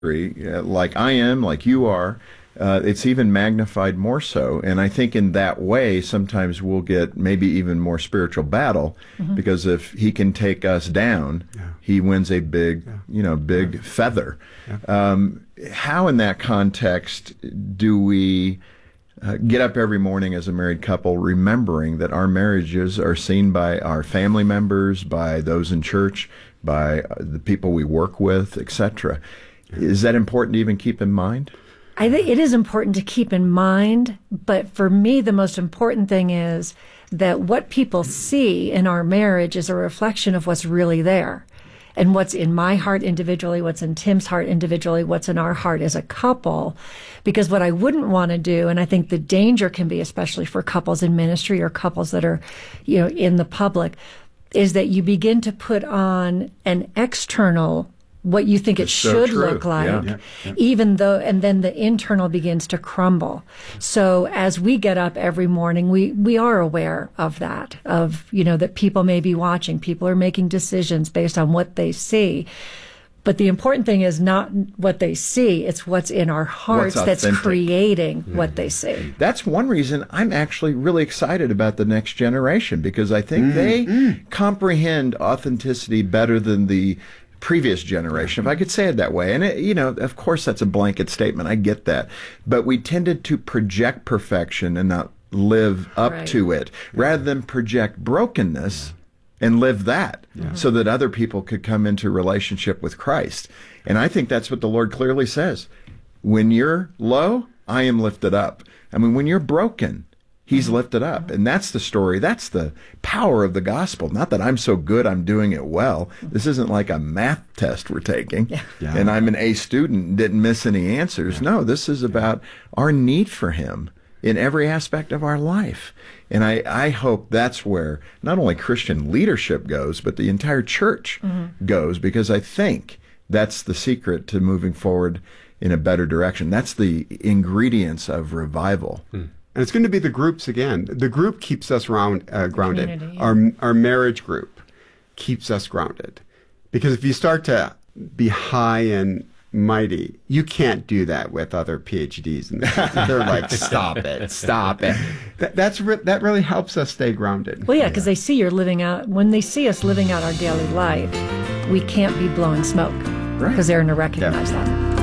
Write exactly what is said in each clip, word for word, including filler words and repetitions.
uh, like I am, like you are, uh, it's even magnified more so. And I think in that way, sometimes we'll get maybe even more spiritual battle, mm-hmm. because if he can take us down, yeah. he wins a big, yeah. you know, big yeah. feather. Yeah. Um, how in that context do we uh, get up every morning as a married couple remembering that our marriages are seen by our family members, by those in church, by the people we work with, et cetera? Is that important to even keep in mind? I think it is important to keep in mind, but for me, the most important thing is that what people see in our marriage is a reflection of what's really there. And what's in my heart individually, what's in Tim's heart individually, what's in our heart as a couple. Because what I wouldn't want to do, and I think the danger can be, especially for couples in ministry or couples that are, you know, in the public, is that you begin to put on an external what you think it's it should so look like, yeah. Yeah. Yeah. even though, and then the internal begins to crumble. So as we get up every morning, we, we are aware of that, of, you know, that people may be watching, people are making decisions based on what they see. But the important thing is not what they see, it's what's in our hearts that's creating yeah. what they see. That's one reason I'm actually really excited about the next generation, because I think mm, they mm. comprehend authenticity better than the previous generation, if I could say it that way. And, it, you know, of course, that's a blanket statement. I get that. But we tended to project perfection and not live up right. to it, yeah. rather than project brokenness yeah. and live that, yeah. so that other people could come into relationship with Christ. And I think that's what the Lord clearly says. When you're low, I am lifted up. I mean, when you're broken, He's lifted up. And that's the story. That's the power of the gospel. Not that I'm so good, I'm doing it well. This isn't like a math test we're taking, yeah. Yeah. and I'm an A student and didn't miss any answers. Yeah. No, this is about our need for Him in every aspect of our life. And I, I hope that's where not only Christian leadership goes, but the entire church mm-hmm. goes, because I think that's the secret to moving forward in a better direction. That's the ingredients of revival. Hmm. And it's going to be the groups again. The group keeps us round, uh, grounded. Yeah. Our our marriage group keeps us grounded. Because if you start to be high and mighty, you can't do that with other P H Ds. And they're like, stop it, stop it. That, that's re- that really helps us stay grounded. Well, yeah, because yeah. they see you're living out, when they see us living out our daily life, we can't be blowing smoke. Right. Because they're going to recognize yeah. that.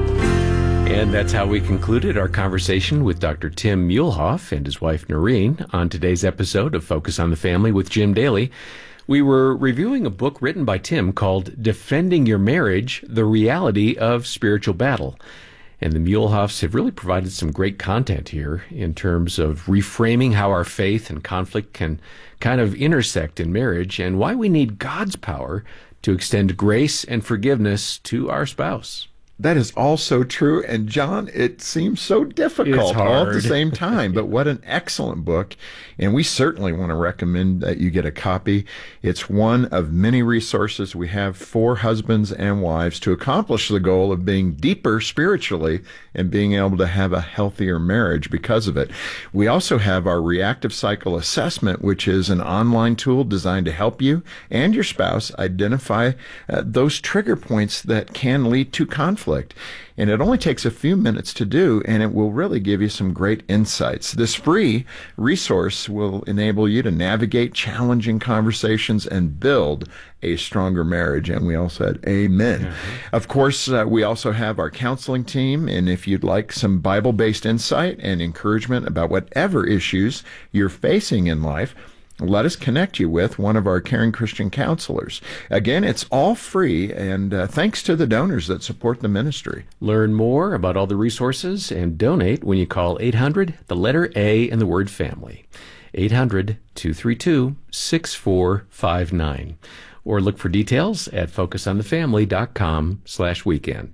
And that's how we concluded our conversation with Doctor Tim Muehlhoff and his wife Noreen on today's episode of Focus on the Family with Jim Daly. We were reviewing a book written by Tim called Defending Your Marriage, The Reality of Spiritual Battle. And the Muehlhoffs have really provided some great content here in terms of reframing how our faith and conflict can kind of intersect in marriage, and why we need God's power to extend grace and forgiveness to our spouse. That is also true. And John, it seems so difficult all at the same time. But what an excellent book. And we certainly want to recommend that you get a copy. It's one of many resources we have for husbands and wives to accomplish the goal of being deeper spiritually and being able to have a healthier marriage because of it. We also have our reactive cycle assessment, which is an online tool designed to help you and your spouse identify uh, those trigger points that can lead to conflict. And it only takes a few minutes to do, and it will really give you some great insights. This free resource will enable you to navigate challenging conversations and build a stronger marriage. And we all said amen. Mm-hmm. Of course, uh, we also have our counseling team, and if you'd like some Bible-based insight and encouragement about whatever issues you're facing in life, let us connect you with one of our caring Christian counselors. Again, it's all free, and uh, thanks to the donors that support the ministry. Learn more about all the resources and donate when you call eight hundred, the letter A, and the word family. eight hundred, two three two, six four five nine. Or look for details at focusonthefamily.com slash weekend.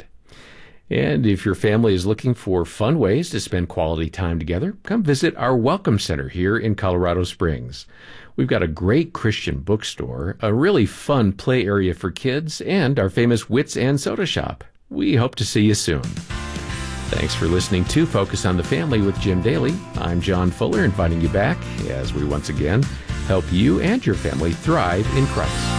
And if your family is looking for fun ways to spend quality time together, come visit our Welcome Center here in Colorado Springs. We've got a great Christian bookstore, a really fun play area for kids, and our famous Wits and Soda Shop. We hope to see you soon. Thanks for listening to Focus on the Family with Jim Daly. I'm John Fuller, inviting you back as we once again help you and your family thrive in Christ.